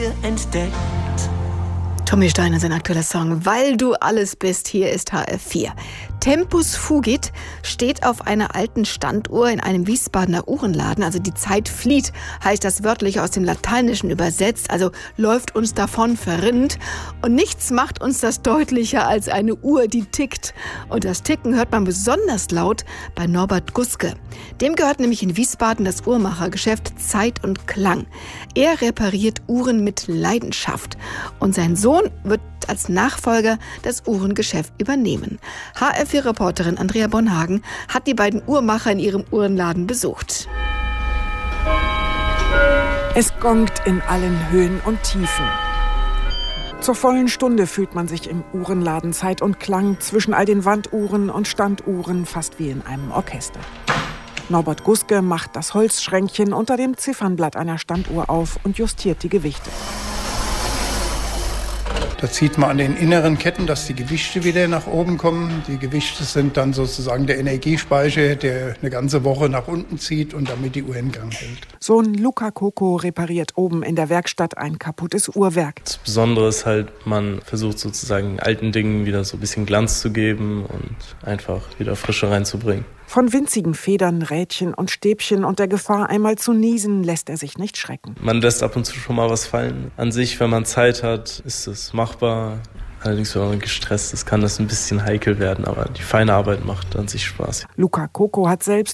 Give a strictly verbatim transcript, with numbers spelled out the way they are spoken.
hier entdeckt. Tommy Steiner, sein aktueller Song Weil du alles bist, hier ist H F vier. Tempus fugit steht auf einer alten Standuhr in einem Wiesbadener Uhrenladen. Also die Zeit flieht, heißt das wörtlich aus dem Lateinischen übersetzt. Also läuft uns davon verrinnt. Und nichts macht uns das deutlicher als eine Uhr, die tickt. Und das Ticken hört man besonders laut bei Norbert Guske. Dem gehört nämlich in Wiesbaden das Uhrmachergeschäft Zeit und Klang. Er repariert Uhren mit Leidenschaft. Und sein Sohn wird als Nachfolger das Uhrengeschäft übernehmen. H F vier-Reporterin Andrea Bonhagen hat die beiden Uhrmacher in ihrem Uhrenladen besucht. Es gongt in allen Höhen und Tiefen. Zur vollen Stunde fühlt man sich im Uhrenladen Zeit und Klang zwischen all den Wanduhren und Standuhren fast wie in einem Orchester. Norbert Guske macht das Holzschränkchen unter dem Ziffernblatt einer Standuhr auf und justiert die Gewichte. Da zieht man an den inneren Ketten, dass die Gewichte wieder nach oben kommen. Die Gewichte sind dann sozusagen der Energiespeicher, der eine ganze Woche nach unten zieht und damit die Uhr in Gang hält. Sohn Luca Coco repariert oben in der Werkstatt ein kaputtes Uhrwerk. Das Besondere ist halt, man versucht sozusagen alten Dingen wieder so ein bisschen Glanz zu geben und einfach wieder Frische reinzubringen. Von winzigen Federn, Rädchen und Stäbchen und der Gefahr, einmal zu niesen, lässt er sich nicht schrecken. Man lässt ab und zu schon mal was fallen. An sich, wenn man Zeit hat, ist es machbar. Allerdings, wenn man gestresst ist, kann das ein bisschen heikel werden, aber die feine Arbeit macht an sich Spaß. Luca Coco hat selbst